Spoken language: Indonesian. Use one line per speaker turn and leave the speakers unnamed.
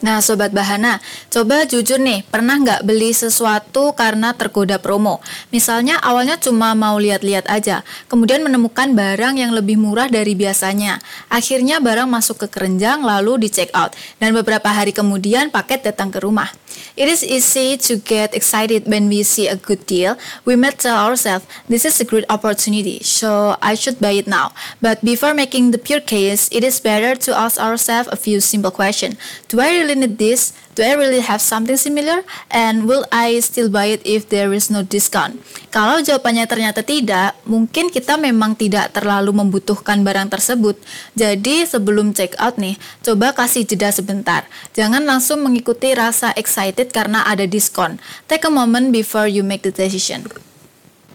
Nah, Sobat Bahana, coba jujur nih, pernah nggak beli sesuatu karena tergoda promo? Misalnya awalnya cuma mau lihat-lihat aja, kemudian menemukan barang yang lebih murah dari biasanya. Akhirnya barang masuk ke keranjang lalu di check out, dan beberapa hari kemudian paket datang ke rumah. It is easy to get excited when we see a good deal. We might tell ourselves, this is a great opportunity, so I should buy it now. But before making the purchase, it is better to ask ourselves a few simple questions. Do I really need this? Do I really have something similar? And will I still buy it if there is no discount? Kalau jawabannya ternyata tidak, mungkin kita memang tidak terlalu membutuhkan barang tersebut. Jadi sebelum check out nih, coba kasih jeda sebentar. Jangan langsung mengikuti rasa excited karena ada diskon. Take a moment before you make the decision.